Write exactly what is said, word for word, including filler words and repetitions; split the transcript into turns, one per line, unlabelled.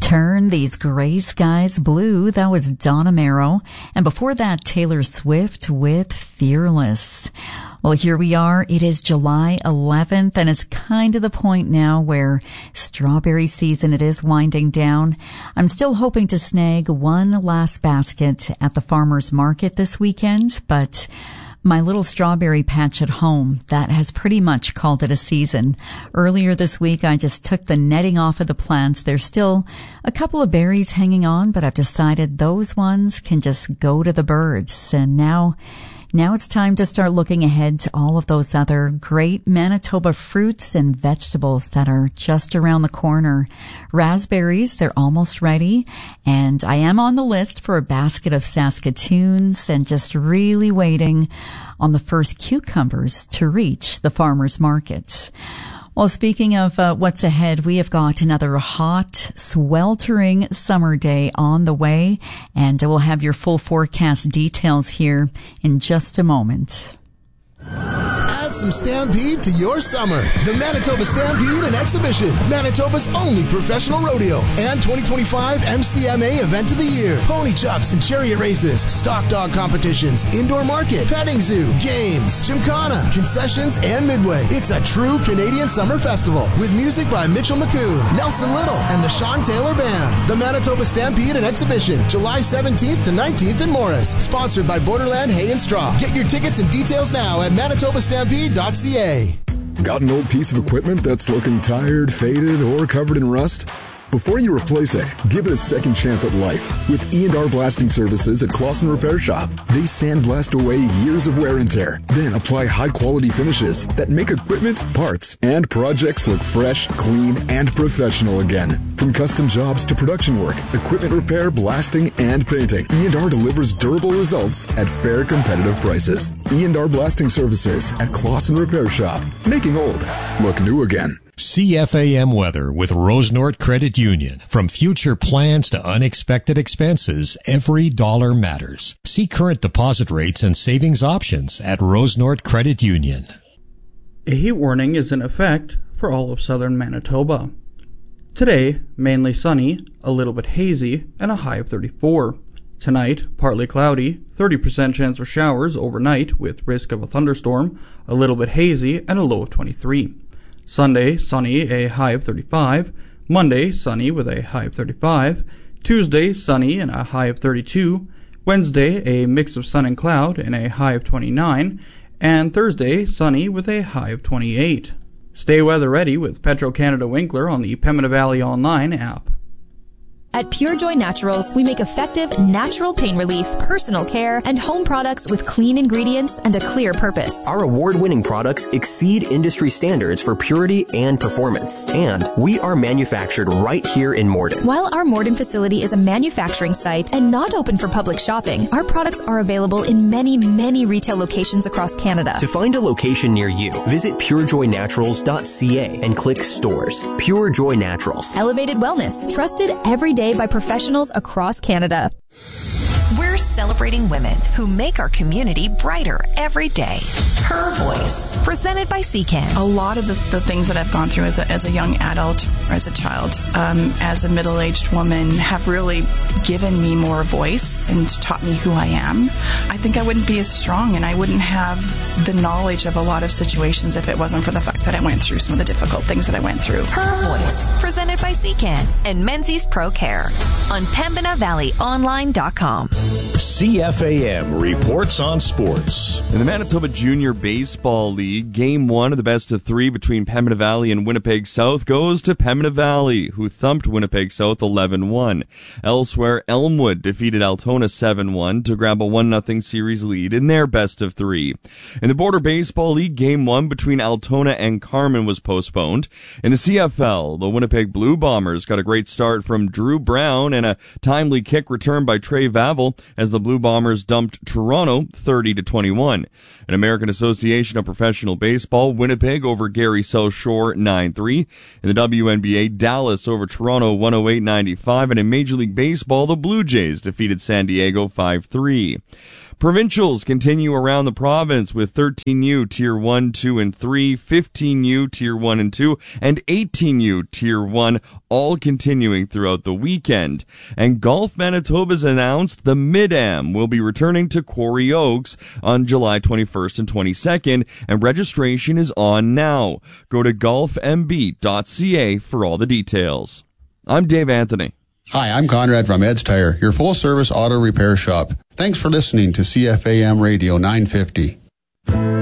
Turn These Gray Skies Blue. That was Donna Merrow. And before that, Taylor Swift with Fearless. Well, here we are. It is July eleventh, and it's kind of the point now where strawberry season, it is winding down. I'm still hoping to snag one last basket at the farmer's market this weekend, but my little strawberry patch at home, that has pretty much called it a season. Earlier this week, I just took the netting off of the plants. There's still a couple of berries hanging on, but I've decided those ones can just go to the birds. And now, now it's time to start looking ahead to all of those other great Manitoba fruits and vegetables that are just around the corner. Raspberries, they're almost ready, and I am on the list for a basket of Saskatoons and just really waiting on the first cucumbers to reach the farmer's market. Well, speaking of uh, what's ahead, we have got another hot, sweltering summer day on the way, and we'll have your full forecast details here in just a moment.
Add some Stampede to your summer. The Manitoba Stampede and Exhibition, Manitoba's only professional rodeo and twenty twenty-five M C M A Event of the Year. Pony chucks and chariot races, stock dog competitions, indoor market, petting zoo, games, gymkhana, concessions, and midway. It's a true Canadian summer festival with music by Mitchell McCoon, Nelson Little, and the Sean Taylor Band. The Manitoba Stampede and Exhibition, July seventeenth to nineteenth in Morris. Sponsored by Borderland Hay and Straw. Get your tickets and details now at manitoba stampede dot c a.
Got an old piece of equipment that's looking tired, faded, or covered in rust? Before you replace it, give it a second chance at life with E and R Blasting Services at Clausen Repair Shop. They sandblast away years of wear and tear, then apply high-quality finishes that make equipment, parts, and projects look fresh, clean, and professional again. From custom jobs to production work, equipment repair, blasting, and painting, E and R delivers durable results at fair, competitive prices. E and R Blasting Services at Clausen Repair Shop, making old look new again.
C F A M weather with Rosenort Credit Union. From future plans to unexpected expenses, every dollar matters. See current deposit rates and savings options at Rosenort Credit Union.
A heat warning is in effect for all of southern Manitoba. Today, mainly sunny, a little bit hazy, and a high of thirty-four. Tonight, partly cloudy, thirty percent chance of showers overnight with risk of a thunderstorm, a little bit hazy, and a low of twenty-three. Sunday, sunny, a high of thirty-five. Monday, sunny with a high of thirty-five. Tuesday, sunny and a high of thirty-two. Wednesday, a mix of sun and cloud and a high of twenty-nine. And Thursday, sunny with a high of twenty-eight. Stay weather ready with Petro-Canada Winkler on the Pembina Valley Online app.
At Pure Joy Naturals, we make effective, natural pain relief, personal care, and home products with clean ingredients and a clear purpose.
Our award-winning products exceed industry standards for purity and performance, and we are manufactured right here in Morden.
While our Morden facility is a manufacturing site and not open for public shopping, our products are available in many, many retail locations across Canada.
To find a location near you, visit pure joy naturals dot c a and click Stores. Pure Joy Naturals.
Elevated wellness, trusted every day by professionals across Canada.
We're celebrating women who make our community brighter every day. Her Voice, presented by C C A N.
A lot of the, the things that I've gone through as a, as a young adult or as a child, um, as a middle-aged woman, have really given me more voice and taught me who I am. I think I wouldn't be as strong and I wouldn't have the knowledge of a lot of situations if it wasn't for the fact that I went through some of the difficult things that I went through.
Her Voice, presented by C C A N and Menzies Pro Care on Pembina Valley Online dot com.
C F A M reports on sports.
In the Manitoba Junior Baseball League, Game one of the best of three between Pembina Valley and Winnipeg South goes to Pembina Valley, who thumped Winnipeg South eleven one. Elsewhere, Elmwood defeated Altona seven one to grab a one nothing series lead in their best of three. In the Border Baseball League, Game one between Altona and Carman was postponed. In the C F L, the Winnipeg Blue Bombers got a great start from Drew Brown and a timely kick return by Trey Vavel as the Blue Bombers dumped Toronto thirty to twenty-one. An American Association of Professional Baseball, Winnipeg over Gary South Shore nine three. In the W N B A, Dallas over Toronto one oh eight ninety-five. And in Major League Baseball, the Blue Jays defeated San Diego five three. Provincials continue around the province with thirteen U Tier one, two, and three, fifteen U Tier one and two, and eighteen U Tier one, all continuing throughout the weekend. And Golf Manitoba's announced the Mid-Am will be returning to Quarry Oaks on July twenty-first and twenty-second, and registration is on now. Go to golf m b dot c a for all the details. I'm Dave Anthony.
Hi, I'm Conrad from Ed's Tire, your full-service auto repair shop. Thanks for listening to C F A M Radio nine fifty.